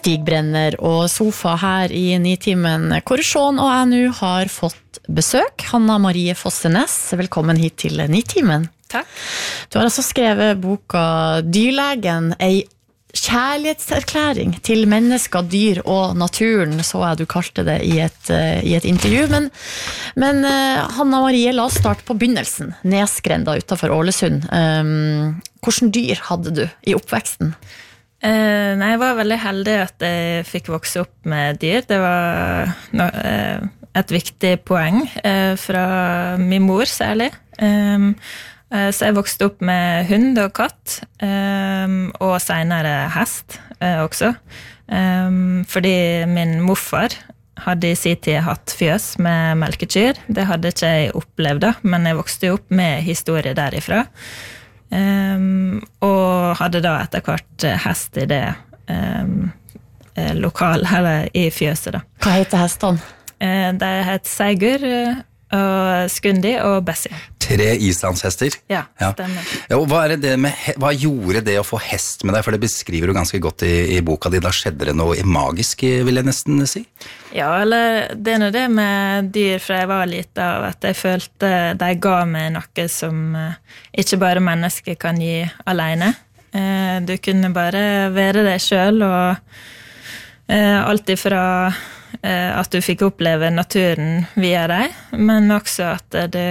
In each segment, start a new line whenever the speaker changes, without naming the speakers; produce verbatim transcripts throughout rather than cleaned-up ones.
Stig Brenner og Sofa her i Nitimen, hvor Sean og jeg nå har fått besøk. Hanna Marie Fossenes, velkommen hit til Nitimen.
Takk.
Du har altså skrevet boka Dyrlegen, ei kjærlighetserklæring til mennesker, dyr og naturen, så jeg du kalte det i et, i et intervju. Men, men Hanna Marie, la oss starte på begynnelsen. Nesgrenda utenfor Ålesund. Um, hvordan dyr hadde du i oppveksten?
Eh, nei, jeg var veldig heldig at jeg fikk vokse opp med dyr. Det var no, eh, et viktig poeng eh, fra min mor særlig. Eh, Så jeg vokste opp med hund og katt, um, og senere hest uh, også. Um, fordi min morfar hadde i sin tid hatt fjøs med melkekyr. Det hadde ikke jeg opplevd da, men jeg vokste opp med historie derifra. Um, og hadde da etter hvert hest i det um, lokal, eller i fjøset da.
Hva heter hestene?
Uh, de het Seigur, og Skundi og Bessie.
Tre islandshester?
Ja, stemmer.
Ja, og hva, er det med, hva gjorde det å få hest med deg? For det beskriver du ganske godt i, i boka di. Da skjedde det noe magisk, vil jeg nesten si.
Ja, eller det er noe det med dyr fra jeg var liten av, at jeg følte de ga meg noe som ikke bare mennesker kan gi alene. Du kunne bare være deg selv, og alt ifra at du fikk oppleve naturen via deg, men også at det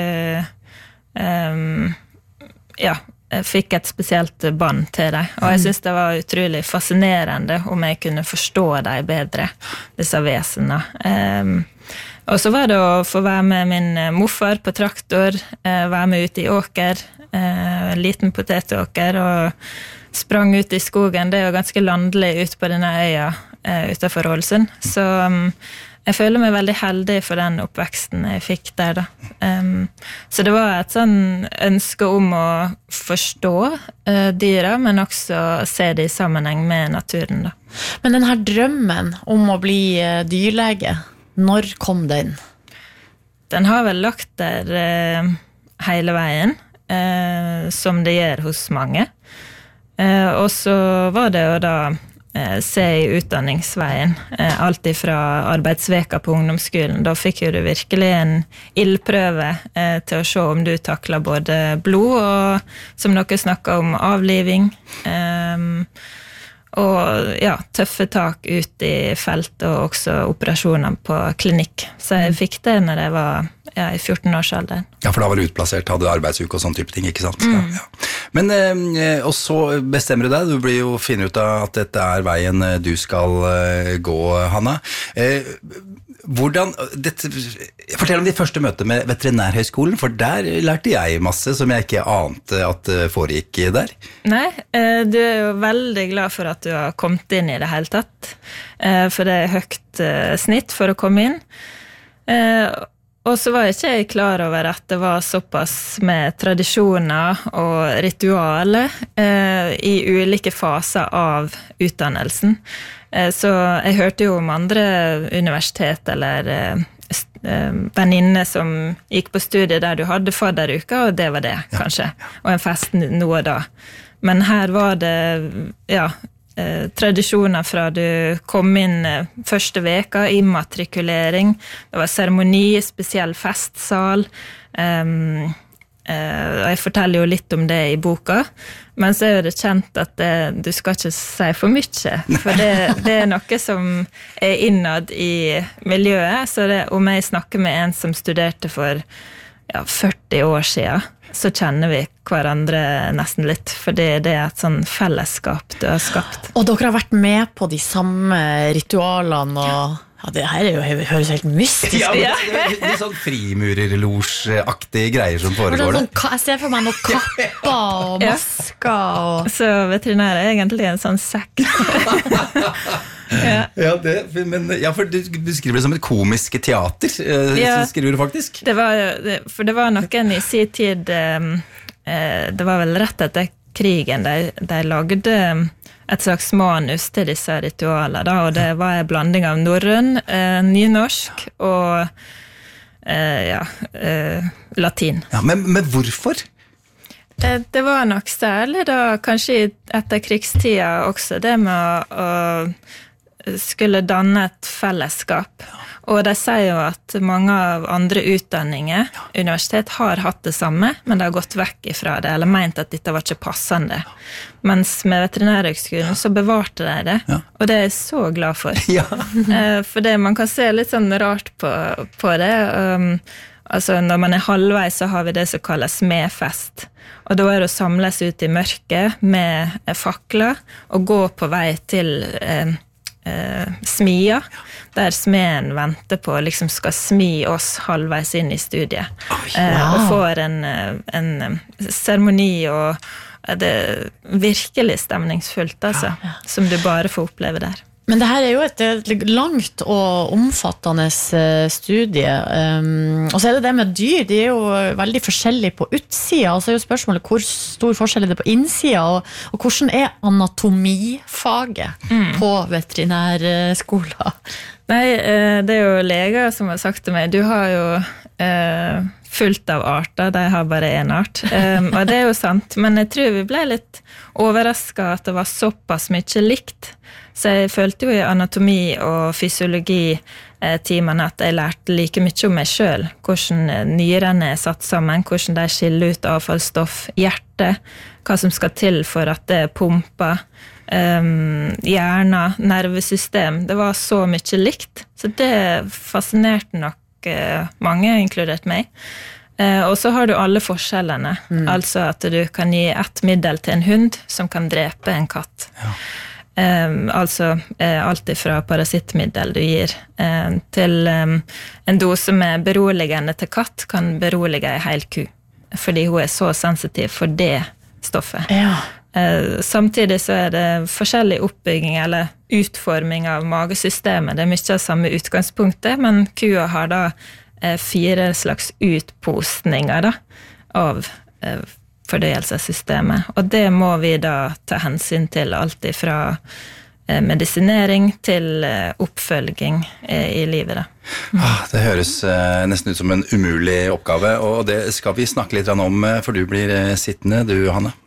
um, ja, jeg fikk et spesielt bånd til deg, og jeg synes det var utrolig fascinerende om jeg kunne forstå deg bedre, disse vesenene. Um, og så var det å få være med min morfar på traktor, uh, være med ut i åker, uh, liten potetåker, og sprang ut i skogen. Det er jo ganske landlig ut på denne øya uh, utenfor Ålesund, så um, jeg føler meg veldig heldig for den oppveksten jeg fikk der da. Um, så det var et sånn ønske om å forstå uh, dyra, men også se det i sammenheng med naturen da.
Men den her drømmen om å bli uh, dyrlege, når kom den?
Den har vel lagt der uh, hele veien, uh, som det gjør hos mange. Uh, og så var det jo da se i utdanningsveien, alt ifra arbeidsveka på ungdomsskolen. Da fikk jo du virkelig en ildprøve til å se om du takler både blod og, som dere snakket om, avliving. Og ja, tøffe tak ut i felt og også operasjoner på klinikk. Så jeg fikk det når jeg var ja, i fjorten års alder.
Ja, for da var du utplassert, hadde arbeidsuke og sånne type ting, ikke sant? Mm. Ja, ja. Men, eh, og så bestemmer du deg, du blir jo finne ut av at dette er veien du skal eh, gå, Hanna. Eh, hvordan, dette, fortell om de første møter med Veterinærhøgskolen, for der lærte jeg masse som jeg ikke ante at foregikk der.
Nei, du er jo veldig glad for at du har kommet inn i det hele tatt, for det er høyt snitt for å komme inn. Og så var jeg ikke klar over at det var såpass med tradisjoner og ritualer i ulike faser av utdannelsen. Så jeg hørte jo om andre universitet eller venninner som gikk på studiet der du hadde fadderuka, og det var det, kanskje. Og en fest nå og da. Men her var det, ja, tradisjoner fra du kom inn første veka, immatrikulering, det var seremoni, spesiell festsal, um, Uh, jeg forteller jo litt om det i boka, men så er det kjent at det, du skal ikke si for mye, for det, det er noe som er innad i miljøet, så det, om jeg snakker med en som studerte for ja, førti år siden, så kjenner vi hverandre nesten litt, for det, det er et sånn fellesskap du har skapt.
Og dere har vært med på de samme ritualene og... Ja, det her er jo, høres helt mystisk.
Ja, men det er litt sånn frimurerlosj-aktige greier som foregår det.
Jeg ser for meg noen kapper og masker. Og...
Så veterinær er egentlig en sånn sekt.
ja. Ja, det, men, ja, for du, du skriver det som et komisk teater, ja, skriver du faktisk.
Det var, for det var noen i sin tid, det var vel rett etter krigen, de, de lagde... et slags manus til disse ritualer, da, og det var en blanding av norrøn, eh, nynorsk og eh, ja, eh, latin.
Ja, men, men hvorfor?
Det, det var nok særlig da, kanskje etter krigstida også, det med å, å skulle danne et fellesskap. Og de sier jo at mange av andre utdanninger, universitet, har hatt det samme, men de har gått vekk ifra det, eller ment at dette var ikke passende. Mens med veterinærhøgskolen så bevarte de det, ja. Og det er jeg så glad for. Ja. For det, man kan se litt sånn rart på, på det. Um, altså når man er halvveis så har vi det som kalles smedfest. Og da er det å samles ut i mørket med fakler og gå på vei til eh, eh, smia, der smeden venter på liksom skal smi oss halvveis inn i studiet. Oh, wow. eh, og får en, en seremoni, og det er virkelig stemningsfullt, altså, ja. Som du bare får oppleve der.
Men det her er jo et, et langt og omfattende studie, um, og så er det det med dyr, de er jo veldig forskjellige på utsida, og så er jo spørsmålet hvor stor forskjell er det på innsida, og, og hvordan er anatomifaget mm. på veterinærskolen?
Nei, det er jo leger som har sagt til meg, du har jo eh, fullt av arter, de har bare en art, um, og det er jo sant, men jeg tror vi ble litt overrasket at det var såpass mye likt. Så jeg følte jo i anatomi og fysiologi timene at jeg lærte like mye om meg selv, hvordan nyrene er satt sammen, hvordan de skiller ut avfallsstoff, hjertet, hva som skal til for at det pumper, um, hjernen, nervesystem, det var så mye likt, så det fascinerte nok uh, mange, inkludert meg. Uh, og så har du alle forskjellene, mm. altså at du kan gi ett middel til en hund som kan drepe en katt. Ja. Um, altså uh, alt fra parasittmiddel du gir uh, til um, en dose med beroligende til katt kan berolige en hel ku, fordi hun er så sensitiv for det stoffet. Ja. Uh, samtidig så er det forskjellig oppbygging eller utforming av magesystemet. Det er mye av samme utgangspunktet, men kua har da uh, fire slags utposninger da, av uh, fordøyelsessystemet, og det må vi da ta hensyn til alt fra eh, medisinering til eh, oppfølging eh, i livet. Da. Mm.
Ah, det høres eh, nesten ut som en umulig oppgave, og det skal vi snakke litt om, for du blir eh, sittende, du, Hanne.